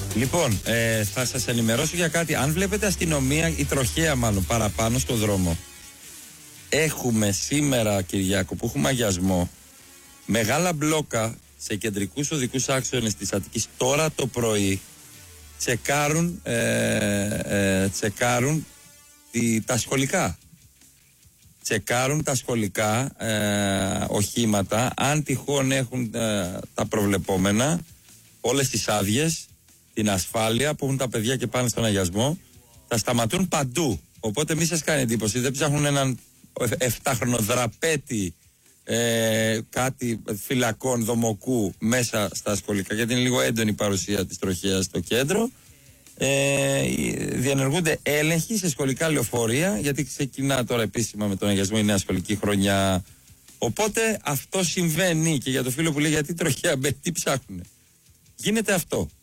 Λοιπόν, θα σας ενημερώσω για κάτι. Αν βλέπετε αστυνομία ή τροχέα μάλλον παραπάνω στο δρόμο, έχουμε σήμερα, Κυριάκο, που έχουμε αγιασμό, μεγάλα μπλόκα σε κεντρικούς οδικούς άξονες της Αττικής τώρα το πρωί τσεκάρουν τα σχολικά. Τσεκάρουν τα σχολικά οχήματα, αν τυχόν έχουν τα προβλεπόμενα, όλες τις άδειες, την ασφάλεια που έχουν τα παιδιά και πάνε στον αγιασμό, τα σταματούν παντού. Οπότε μη σας κάνει εντύπωση, δεν ψάχνουν έναν 7χρονο δραπέτη κάτι φυλακών δομοκού μέσα στα σχολικά, γιατί είναι λίγο έντονη η παρουσία της τροχέας στο κέντρο. Διενεργούνται έλεγχοι σε σχολικά λεωφορεία, γιατί ξεκινά τώρα επίσημα με τον αγιασμό η νέα σχολική χρονιά. Οπότε αυτό συμβαίνει. Και για το φίλο που λέει γιατί τροχέα μπαίνει, τι ψάχνουνε, γίνεται αυτό.